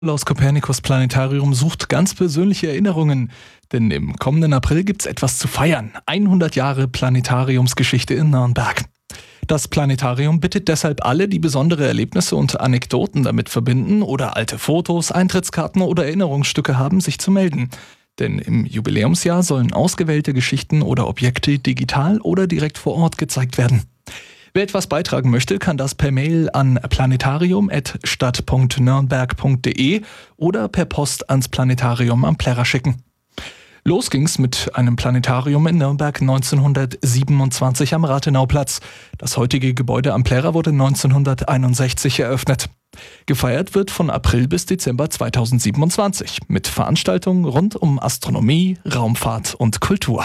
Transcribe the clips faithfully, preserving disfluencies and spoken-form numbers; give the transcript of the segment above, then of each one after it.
Aus Copernicus Planetarium sucht ganz persönliche Erinnerungen, denn im kommenden April gibt's etwas zu feiern. hundert Jahre Planetariumsgeschichte in Nürnberg. Das Planetarium bittet deshalb alle, die besondere Erlebnisse und Anekdoten damit verbinden oder alte Fotos, Eintrittskarten oder Erinnerungsstücke haben, sich zu melden. Denn im Jubiläumsjahr sollen ausgewählte Geschichten oder Objekte digital oder direkt vor Ort gezeigt werden. Wer etwas beitragen möchte, kann das per Mail an planetarium at stadt punkt nürnberg punkt de oder per Post ans Planetarium am Plärrer schicken. Los ging's mit einem Planetarium in Nürnberg neunzehnhundertsiebenundzwanzig am Rathenauplatz. Das heutige Gebäude am Plärrer wurde neunzehnhunderteinundsechzig eröffnet. Gefeiert wird von April bis Dezember zweitausendsiebenundzwanzig mit Veranstaltungen rund um Astronomie, Raumfahrt und Kultur.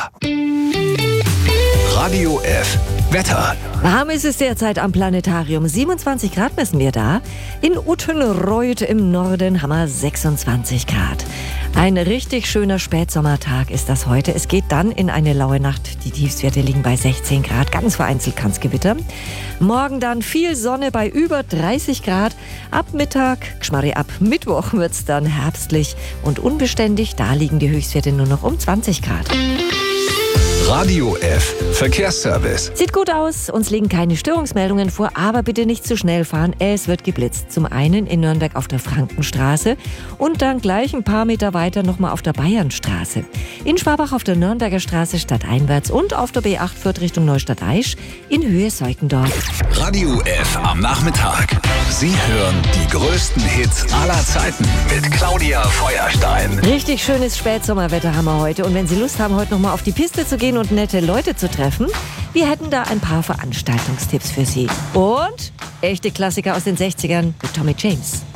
Radio F. Wetter. Warm ist es derzeit am Planetarium. siebenundzwanzig Grad messen wir da. In Uttenreuth im Norden haben wir sechsundzwanzig Grad. Ein richtig schöner Spätsommertag ist das heute. Es geht dann in eine laue Nacht. Die Tiefstwerte liegen bei sechzehn Grad. Ganz vereinzelt kann es gewittern. Morgen dann viel Sonne bei über dreißig Grad. Ab Mittag, geschmarri ab Mittwoch wird es dann herbstlich und unbeständig. Da liegen die Höchstwerte nur noch um zwanzig Grad. Radio F. Verkehrsservice. Sieht gut aus, uns liegen keine Störungsmeldungen vor, aber bitte nicht zu schnell fahren. Es wird geblitzt. Zum einen in Nürnberg auf der Frankenstraße und dann gleich ein paar Meter weiter nochmal auf der Bayernstraße. In Schwabach auf der Nürnberger Straße stadteinwärts und auf der B acht führt Richtung Neustadt-Aisch in Höhe Seukendorf. Radio F am Nachmittag. Sie hören die größten Hits aller Zeiten mit Claudia Feuerstein. Richtig schönes Spätsommerwetter haben wir heute. Und wenn Sie Lust haben, heute nochmal auf die Piste zu gehen und nette Leute zu treffen, wir hätten da ein paar Veranstaltungstipps für Sie. Und echte Klassiker aus den sechzigern mit Tommy James.